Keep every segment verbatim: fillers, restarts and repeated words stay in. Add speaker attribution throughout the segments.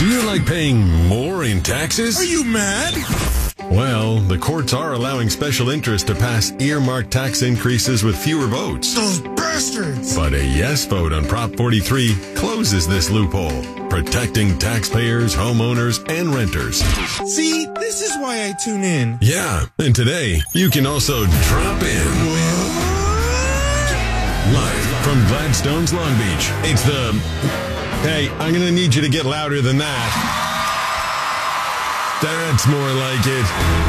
Speaker 1: Do you like paying more in taxes?
Speaker 2: Are you mad?
Speaker 1: Well, the courts are allowing special interest to pass earmarked tax increases with fewer votes.
Speaker 2: Those bastards!
Speaker 1: But a yes vote on Prop forty-three closes this loophole, protecting taxpayers, homeowners, and renters.
Speaker 2: See, this is why I tune in.
Speaker 1: Yeah, and today, you can also drop in. Live from Gladstone's Long Beach, it's the... Hey, I'm going to need you to get louder than that. That's more like it.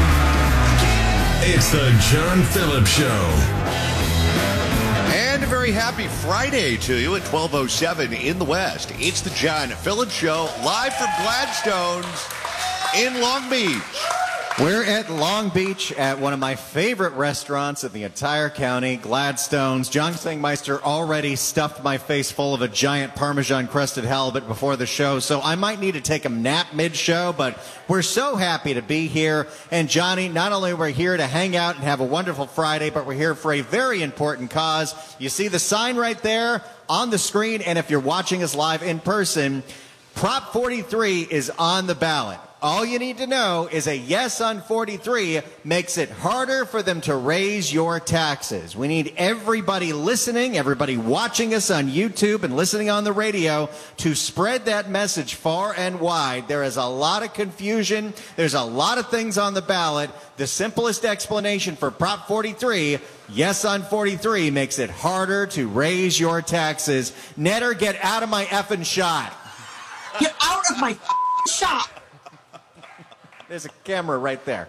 Speaker 1: It's the John Phillips Show.
Speaker 3: And a very happy Friday to you at twelve oh seven in the West. It's the John Phillips Show, live from Gladstone's in Long Beach.
Speaker 4: We're at Long Beach at one of my favorite restaurants in the entire county, Gladstone's. John Sangmeister already stuffed my face full of a giant Parmesan-crusted halibut before the show, so I might need to take a nap mid-show, but we're so happy to be here. And Johnny, not only are we here to hang out and have a wonderful Friday, but we're here for a very important cause. You see the sign right there on the screen, and if you're watching us live in person, Prop forty-three is on the ballot. All you need to know is a yes on forty-three makes it harder for them to raise your taxes. We need everybody listening, everybody watching us on YouTube and listening on the radio to spread that message far and wide. There is a lot of confusion. There's a lot of things on the ballot. The simplest explanation for Prop forty-three, yes on forty-three, makes it harder to raise your taxes. Netter, get out of my effing shot.
Speaker 5: Get out of my shop!
Speaker 4: There's a camera right there.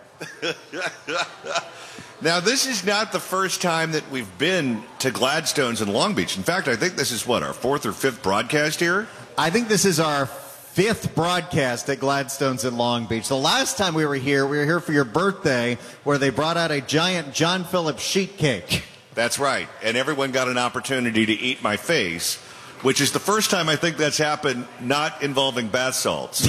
Speaker 3: Now, this is not the first time that we've been to Gladstone's in Long Beach. In fact, I think this is, what, our fourth or fifth broadcast here?
Speaker 4: I think this is our fifth broadcast at Gladstone's in Long Beach. The last time we were here, we were here for your birthday, where they brought out a giant John Phillips sheet cake.
Speaker 3: That's right. And everyone got an opportunity to eat my face, which is the first time I think that's happened not involving bath salts.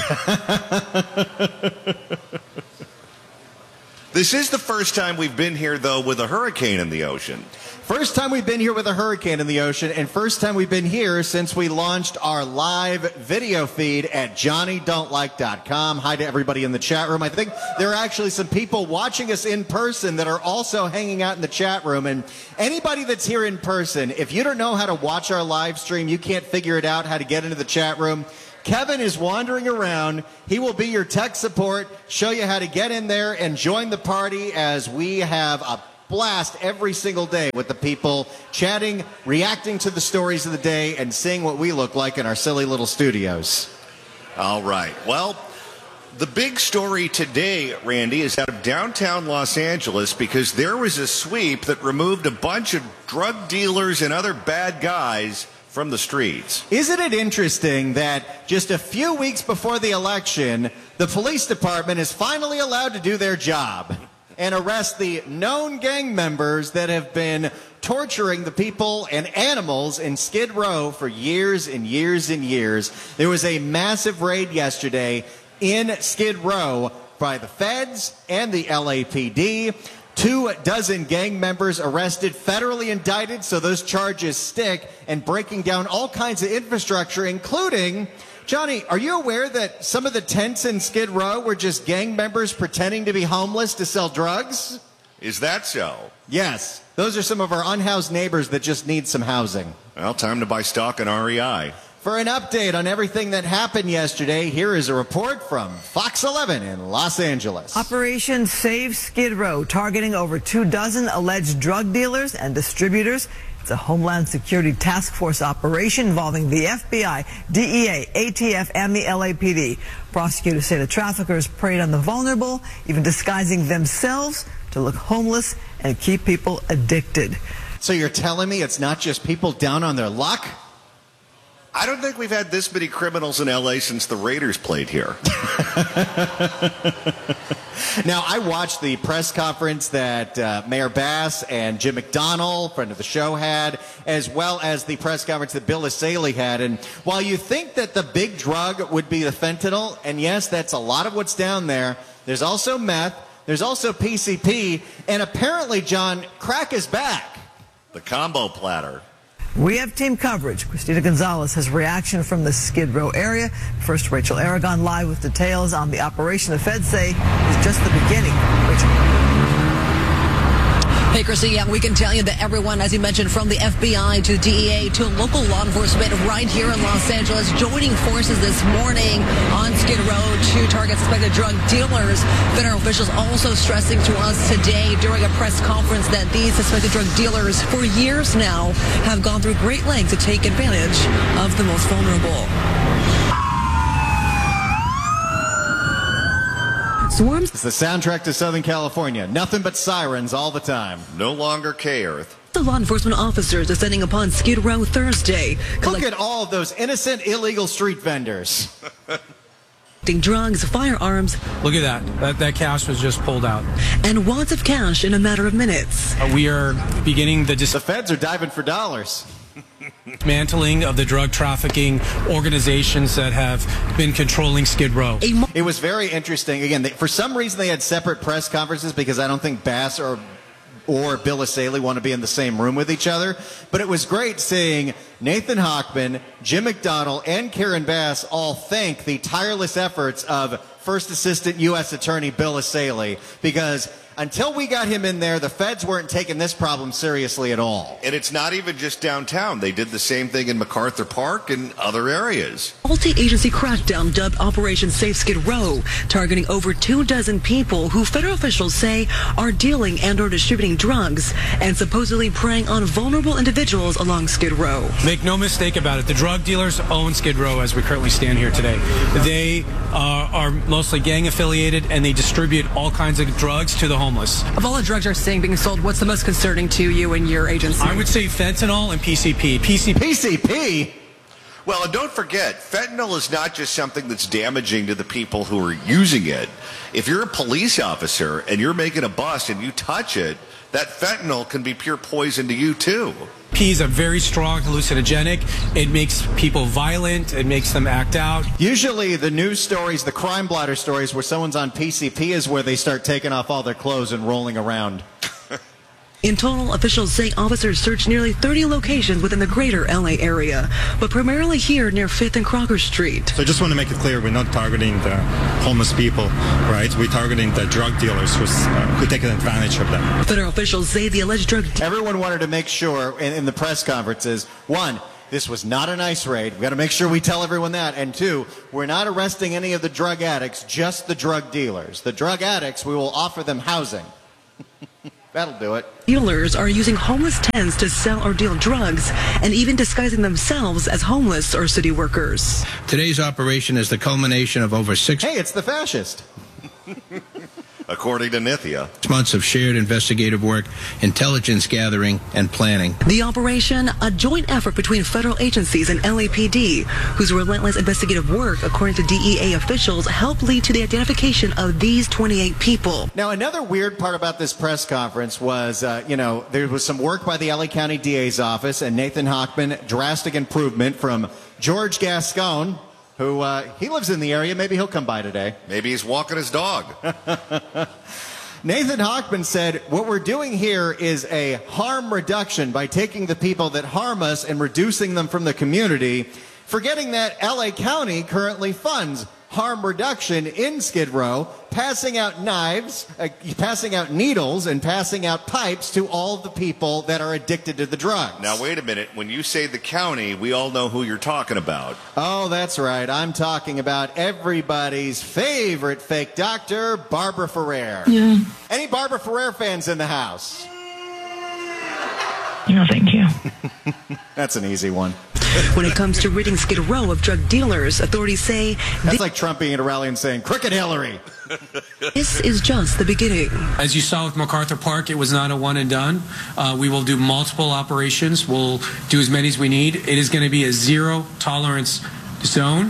Speaker 3: This is the first time we've been here, though, with a hurricane in the ocean.
Speaker 4: First time we've been here with a hurricane in the ocean, and first time we've been here since we launched our live video feed at Johnny Don't Like dot com. Hi to everybody in the chat room. I think there are actually some people watching us in person that are also hanging out in the chat room. And anybody that's here in person, if you don't know how to watch our live stream, you can't figure it out how to get into the chat room, Kevin is wandering around. He will be your tech support, show you how to get in there and join the party as we have a blast every single day with the people chatting, reacting to the stories of the day, and seeing what we look like in our silly little studios.
Speaker 3: All right. Well, the big story today, Randy, is out of downtown Los Angeles because there was a sweep that removed a bunch of drug dealers and other bad guys from the streets.
Speaker 4: Isn't it interesting that just a few weeks before the election, the police department is finally allowed to do their job and arrest the known gang members that have been torturing the people and animals in Skid Row for years and years and years. There was a massive raid yesterday in Skid Row by the feds and the L A P D. Two dozen gang members arrested, federally indicted, so those charges stick, and breaking down all kinds of infrastructure, including... Johnny, are you aware that some of the tents in Skid Row were just gang members pretending to be homeless to sell drugs?
Speaker 3: Is that so?
Speaker 4: Yes. Those are some of our unhoused neighbors that just need some housing.
Speaker 3: Well, time to buy stock in R E I.
Speaker 4: For an update on everything that happened yesterday, here is a report from Fox eleven in Los Angeles.
Speaker 6: Operation Save Skid Row, targeting over two dozen alleged drug dealers and distributors. It's a Homeland Security Task Force operation involving the F B I, D E A, A T F, and the L A P D. Prosecutors say the traffickers preyed on the vulnerable, even disguising themselves to look homeless and keep people addicted.
Speaker 4: So you're telling me it's not just people down on their luck?
Speaker 3: I don't think we've had this many criminals in L A since the Raiders played here.
Speaker 4: Now, I watched the press conference that uh, Mayor Bass and Jim McDonnell, friend of the show, had, as well as the press conference that Bill Essayli had. And while you think that the big drug would be the fentanyl, and yes, that's a lot of what's down there, there's also meth, there's also P C P, and apparently, John, crack is back.
Speaker 3: The combo platter.
Speaker 6: We have team coverage. Christina Gonzalez has reaction from the Skid Row area. First, Rachel Aragon live with details on the operation the feds say is just the beginning. Rachel.
Speaker 7: Hey, Chrissy, yeah, we can tell you that everyone, as you mentioned, from the F B I to D E A to local law enforcement right here in Los Angeles, joining forces this morning on Skid Row to target suspected drug dealers. Federal officials also stressing to us today during a press conference that these suspected drug dealers for years now have gone through great lengths to take advantage of the most vulnerable. Swarms.
Speaker 4: It's the soundtrack to Southern California. Nothing but sirens all the time.
Speaker 3: No longer K-Earth.
Speaker 7: The law enforcement officers descending upon Skid Row Thursday.
Speaker 4: Look at all of those innocent illegal street vendors.
Speaker 7: Collecting drugs, firearms.
Speaker 8: Look at that. That, that cash was just pulled out.
Speaker 7: And wads of cash in a matter of minutes.
Speaker 8: Uh, we are beginning the
Speaker 4: The feds are diving for dollars.
Speaker 8: dismantling of the drug trafficking organizations that have been controlling Skid Row.
Speaker 4: It was very interesting. Again, they, for some reason they had separate press conferences because I don't think Bass or or Bill Asaley want to be in the same room with each other. But it was great seeing Nathan Hochman, Jim McDonnell, and Karen Bass all thank the tireless efforts of First Assistant U S Attorney Bill Asaley, because until we got him in there, the feds weren't taking this problem seriously at all.
Speaker 3: And it's not even just downtown. They did the same thing in MacArthur Park and other areas.
Speaker 7: Multi-agency crackdown dubbed Operation Safe Skid Row, targeting over two dozen people who federal officials say are dealing and or distributing drugs and supposedly preying on vulnerable individuals along Skid Row.
Speaker 8: Make no mistake about it. The drug dealers own Skid Row as we currently stand here today. They uh, are mostly gang affiliated and they distribute all kinds of drugs to the homeless.
Speaker 7: Of all the drugs you're seeing being sold, what's the most concerning to you and your agency?
Speaker 8: I would say fentanyl and P C P. P C P.
Speaker 4: P C P?
Speaker 3: Well, and don't forget, fentanyl is not just something that's damaging to the people who are using it. If you're a police officer and you're making a bust and you touch it, that fentanyl can be pure poison to you, too.
Speaker 8: P is a very strong hallucinogenic. It makes people violent. It makes them act out.
Speaker 4: Usually the news stories, the crime blotter stories where someone's on P C P is where they start taking off all their clothes and rolling around.
Speaker 7: In total, officials say officers searched nearly thirty locations within the greater L A area, but primarily here near fifth and Crocker Street.
Speaker 9: So I just want to make it clear, we're not targeting the homeless people, right? We're targeting the drug dealers who's, uh, who take advantage of them.
Speaker 7: Federal officials say the alleged drug...
Speaker 4: Everyone wanted to make sure in, in the press conferences, one, this was not an ICE raid. We've got to make sure we tell everyone that. And two, we're not arresting any of the drug addicts, just the drug dealers. The drug addicts, we will offer them housing. That'll do it.
Speaker 7: Dealers are using homeless tents to sell or deal drugs and even disguising themselves as homeless or city workers.
Speaker 10: Today's operation is the culmination of over six...
Speaker 4: Hey, it's the fascist.
Speaker 3: According to Nithya.
Speaker 10: months of shared investigative work, intelligence gathering, and planning.
Speaker 7: The operation, a joint effort between federal agencies and L A P D, whose relentless investigative work, according to D E A officials, helped lead to the identification of these twenty-eight people.
Speaker 4: Now, another weird part about this press conference was, uh, you know, there was some work by the L A County D A's office, and Nathan Hochman, drastic improvement from George Gascon, who, uh, he lives in the area. Maybe he'll come by today.
Speaker 3: Maybe he's walking his dog.
Speaker 4: Nathan Hochman said, what we're doing here is a harm reduction by taking the people that harm us and reducing them from the community, forgetting that L A County currently funds harm reduction in Skid Row, passing out knives, uh, passing out needles, and passing out pipes to all the people that are addicted to the drugs.
Speaker 3: Now, wait a minute. When you say the county, we all know who you're talking about.
Speaker 4: Oh, that's right. I'm talking about everybody's favorite fake doctor, Barbara Ferrer.
Speaker 5: Yeah.
Speaker 4: Any Barbara Ferrer fans in the house?
Speaker 5: No, thank you.
Speaker 4: That's an easy one.
Speaker 7: When it comes to ridding Skid Row of drug dealers, authorities say
Speaker 4: That's like Trump being at a rally and saying, "Crooked Hillary."
Speaker 7: this is just the beginning.
Speaker 8: As you saw with MacArthur Park, it was not a one and done. Uh, we will do multiple operations. We'll do as many as we need. It is going to be a zero tolerance zone.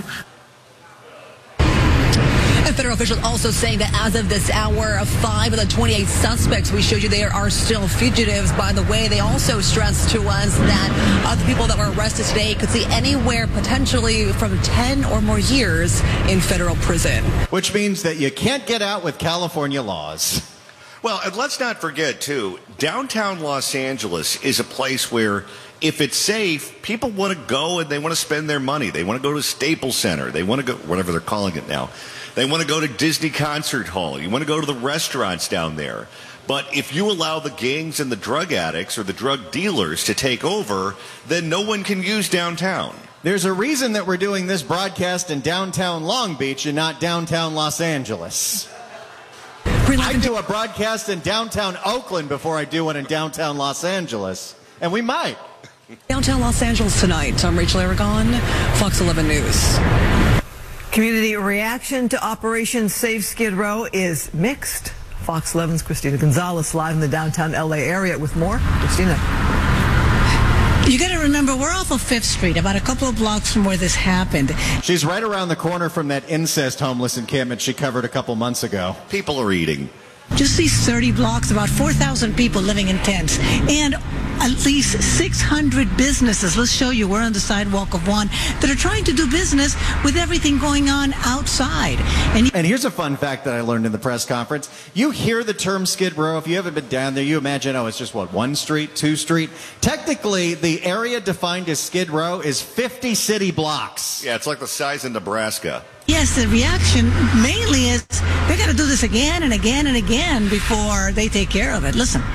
Speaker 7: And federal officials also saying that as of this hour, five of the twenty-eight suspects we showed you there are still fugitives. By the way, they also stressed to us that uh, the people that were arrested today could see anywhere potentially from ten or more years in federal prison.
Speaker 4: Which means that you can't get out with California laws.
Speaker 3: Well, and let's not forget, too, downtown Los Angeles is a place where if it's safe, people want to go and they want to spend their money. They want to go to Staples Center. They want to go, whatever they're calling it now. They want to go to Disney Concert Hall. You want to go to the restaurants down there. But if you allow the gangs and the drug addicts or the drug dealers to take over, then no one can use downtown.
Speaker 4: There's a reason that we're doing this broadcast in downtown Long Beach and not downtown Los Angeles. I do a broadcast in downtown Oakland before I do one in downtown Los Angeles. And we might.
Speaker 7: Downtown Los Angeles tonight. I'm Rachel Aragon, Fox eleven News.
Speaker 6: Community reaction to Operation Save Skid Row is mixed. Fox eleven's Christina Gonzalez live in the downtown L A area with more. Christina.
Speaker 11: You got to remember, we're off of Fifth Street, about a couple of blocks from where this happened.
Speaker 4: She's right around the corner from that incest homeless encampment she covered a couple months ago.
Speaker 3: People are eating.
Speaker 11: Just these thirty blocks, about four thousand people living in tents, and at least six hundred businesses. Let's show you. We're on the sidewalk of one that are trying to do business with everything going on outside. And,
Speaker 4: and here's a fun fact that I learned in the press conference. You hear the term Skid Row. If you haven't been down there, you imagine, oh, it's just, what, one street, two street? Technically, the area defined as Skid Row is fifty city blocks.
Speaker 3: Yeah, it's like the size of Nebraska.
Speaker 11: Yes, the reaction mainly is they got to do this again and again and again before they take care of it. Listen.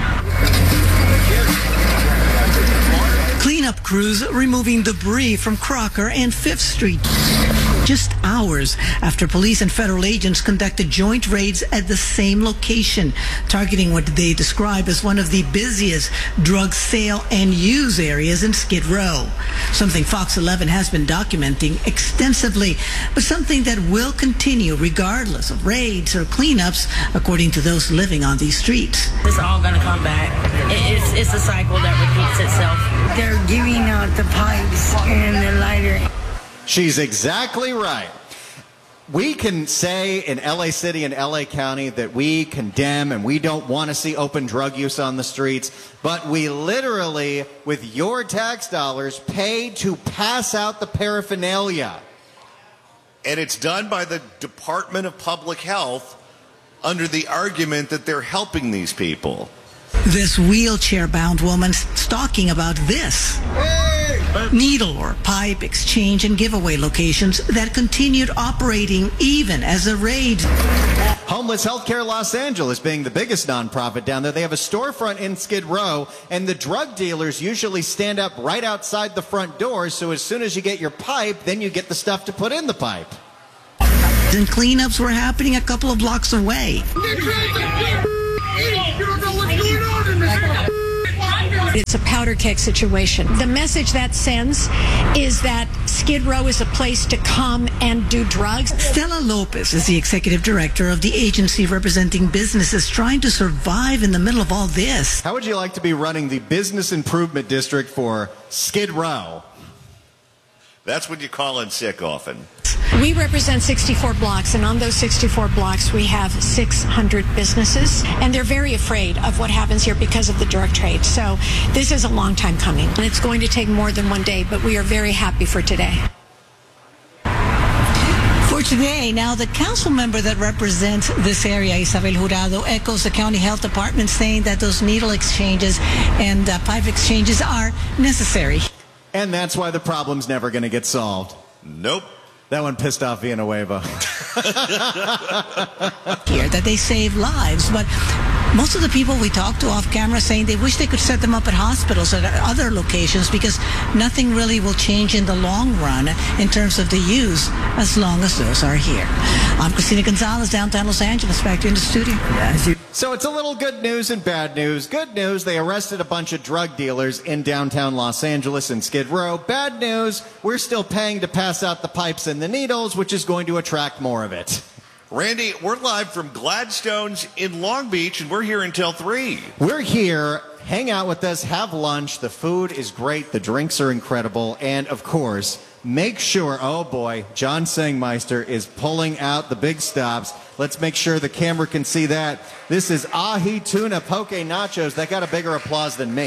Speaker 11: Cleanup crews removing debris from Crocker and Fifth Street. Just hours after police and federal agents conducted joint raids at the same location, targeting what they describe as one of the busiest drug sale and use areas in Skid Row. Something Fox eleven has been documenting extensively, but something that will continue regardless of raids or cleanups, according to those living on these streets.
Speaker 5: It's all going to come back. It's, it's a cycle that repeats itself. They're giving out the pipes and the lighter.
Speaker 4: She's exactly right. We can say in L A City and L A County that we condemn and we don't want to see open drug use on the streets, but we literally, with your tax dollars, pay to pass out the paraphernalia.
Speaker 3: And it's done by the Department of Public Health under the argument that they're helping these people.
Speaker 11: This wheelchair-bound woman's talking about this. Needle or pipe exchange and giveaway locations that continued operating even as a raid.
Speaker 4: Homeless Healthcare Los Angeles being the biggest nonprofit down there. They have a storefront in Skid Row, and the drug dealers usually stand up right outside the front door, so as soon as you get your pipe, then you get the stuff to put in the pipe.
Speaker 11: And cleanups were happening a couple of blocks away.
Speaker 12: It's a powder keg situation. The message that sends is that Skid Row is a place to come and do drugs.
Speaker 11: Stella Lopez is the executive director of the agency representing businesses trying to survive in the middle of all this.
Speaker 4: How would you like to be running the business improvement district for Skid Row?
Speaker 3: That's what you call in sick often.
Speaker 12: We represent sixty-four blocks, and on those sixty-four blocks, we have six hundred businesses, and they're very afraid of what happens here because of the drug trade. So this is a long time coming, and it's going to take more than one day, but we are very happy for today.
Speaker 11: For today, now the council member that represents this area, Isabel Jurado, echoes the county health department saying that those needle exchanges and uh, pipe exchanges are necessary.
Speaker 4: And that's why the problem's never going to get solved.
Speaker 3: Nope.
Speaker 4: That one pissed off Villanueva.
Speaker 11: Here, that they save lives, but most of the people we talked to off camera saying they wish they could set them up at hospitals or at other locations because nothing really will change in the long run in terms of the use as long as those are here. I'm Christina Gonzalez, downtown Los Angeles, back to you in the studio.
Speaker 4: So it's a little good news and bad news. Good news, they arrested a bunch of drug dealers in downtown Los Angeles and Skid Row. Bad news, we're still paying to pass out the pipes and the needles, which is going to attract more of it.
Speaker 3: Randy, we're live from Gladstone's in Long Beach, and we're here until three.
Speaker 4: We're here. Hang out with us. Have lunch. The food is great. The drinks are incredible. And, of course, make sure, oh, boy, John Sengmeister is pulling out the big stops. Let's make sure the camera can see that. This is ahi tuna poke nachos. That got a bigger applause than me.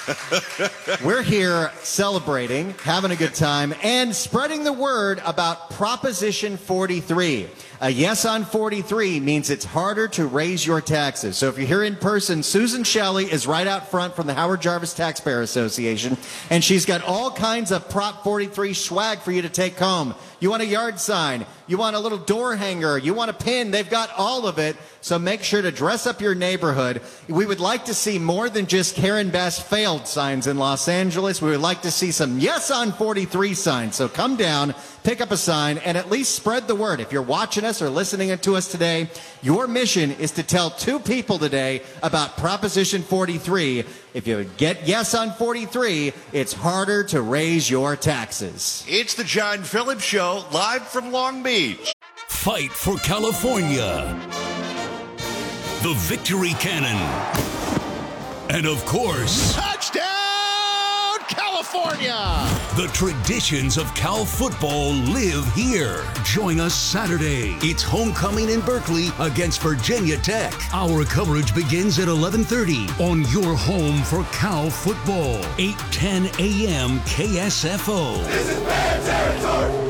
Speaker 4: We're here celebrating, having a good time, and spreading the word about Proposition forty-three. A yes on forty-three means it's harder to raise your taxes. So if you're here in person, Susan Shelley is right out front from the Howard Jarvis Taxpayer Association, and she's got all kinds of Prop forty-three swag for you to take home. You want a yard sign, you want a little door hanger, you want a pin, they've got all of it. So make sure to dress up your neighborhood. We would like to see more than just Karen Bass failed signs in Los Angeles. We would like to see some yes on forty-three signs. So come down, pick up a sign, and at least spread the word. If you're watching us or listening to us today, your mission is to tell two people today about Proposition forty-three. If you get yes on forty-three, it's harder to raise your taxes.
Speaker 3: It's the John Phillips Show, live from Long Beach.
Speaker 13: Fight for California. The Victory Cannon. And of course,
Speaker 3: touchdown, California!
Speaker 13: The traditions of Cal football live here. Join us Saturday. It's homecoming in Berkeley against Virginia Tech. Our coverage begins at eleven thirty on your home for Cal football. eight ten a.m. K S F O.
Speaker 14: This is bad territory.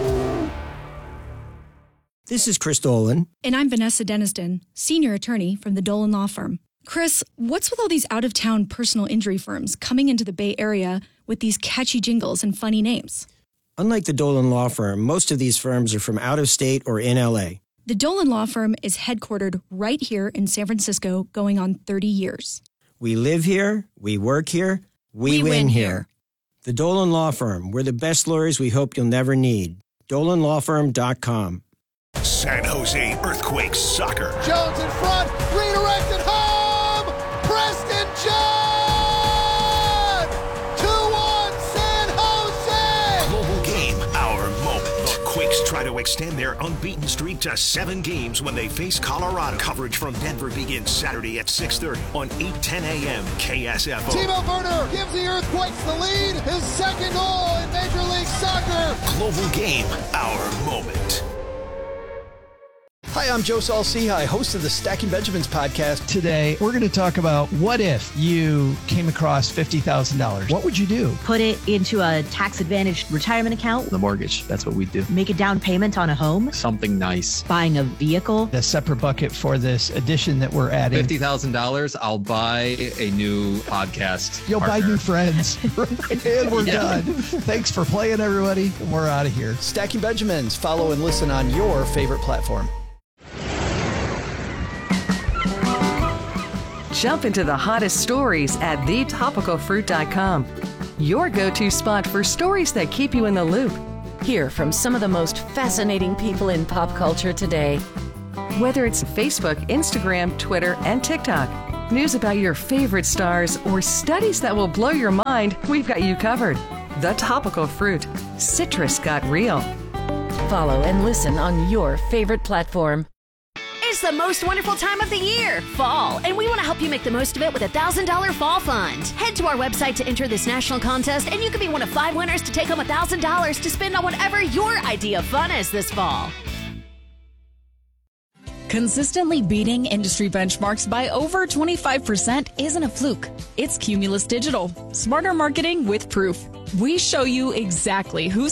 Speaker 15: This is Chris Dolan.
Speaker 16: And I'm Vanessa Deniston, senior attorney from the Dolan Law Firm. Chris, what's with all these out-of-town personal injury firms coming into the Bay Area with these catchy jingles and funny names?
Speaker 15: Unlike the Dolan Law Firm, most of these firms are from out of state or in L A.
Speaker 16: The Dolan Law Firm is headquartered right here in San Francisco, going on thirty years.
Speaker 15: We live here, we work here, we,
Speaker 16: we
Speaker 15: win,
Speaker 16: win
Speaker 15: here.
Speaker 16: here.
Speaker 15: The Dolan Law Firm, we're the best lawyers we hope you'll never need. dolan law firm dot com.
Speaker 13: San Jose Earthquakes soccer.
Speaker 17: Jones in front, redirected home! Preston John! two one San Jose!
Speaker 13: Global game, our moment. The Quakes try to extend their unbeaten streak to seven games when they face Colorado. Coverage from Denver begins Saturday at six thirty on eight ten a.m. K S F O.
Speaker 17: Timo Werner gives the Earthquakes the lead. His second goal in Major League Soccer.
Speaker 13: Global game, our moment.
Speaker 18: Hi, I'm Joe Saul-Sehy, host of the Stacking Benjamins podcast.
Speaker 19: Today, we're going to talk about what if you came across fifty thousand dollars? What would you do?
Speaker 20: Put it into a tax-advantaged retirement account.
Speaker 21: The mortgage, that's what we do.
Speaker 20: Make a down payment on a home.
Speaker 21: Something nice.
Speaker 20: Buying a vehicle.
Speaker 19: A separate bucket for this addition that we're adding.
Speaker 21: fifty thousand dollars, I'll buy a new podcast
Speaker 19: You'll
Speaker 21: partner.
Speaker 19: buy new friends. And we're yeah. done. Thanks for playing, everybody. And we're out of here.
Speaker 18: Stacking Benjamins. Follow and listen on your favorite platform.
Speaker 22: Jump into the hottest stories at the topical fruit dot com. Your go-to spot for stories that keep you in the loop. Hear from some of the most fascinating people in pop culture today. Whether it's Facebook, Instagram, Twitter, and TikTok, news about your favorite stars, or studies that will blow your mind, we've got you covered. The Topical Fruit. Citrus got real. Follow and listen on your favorite platform.
Speaker 23: It's the most wonderful time of the year, fall, and we want to help you make the most of it with a one thousand dollars Fall Fund. Head to our website to enter this national contest, and you could be one of five winners to take home one thousand dollars to spend on whatever your idea of fun is this fall.
Speaker 24: Consistently beating industry benchmarks by over twenty-five percent isn't a fluke. It's Cumulus Digital. Smarter marketing with proof. We show you exactly who's